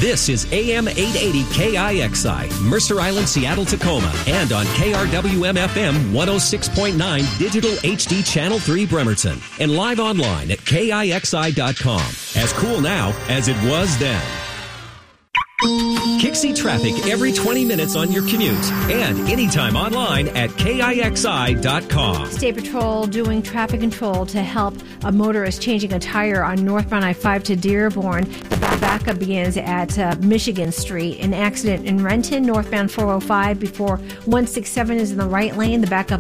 This is AM 880 KIXI, Mercer Island, Seattle, Tacoma, and on KRWM-FM 106.9 Digital HD Channel 3 Bremerton, and live online at KIXI.com. As cool now as it was then. Kixie traffic every 20 minutes on your commute and anytime online at KIXI.com. State Patrol doing traffic control to help a motorist changing a tire on northbound I-5 to Dearborn. The backup begins at Michigan Street. An accident in Renton, northbound 405 before 167 is in the right lane. The backup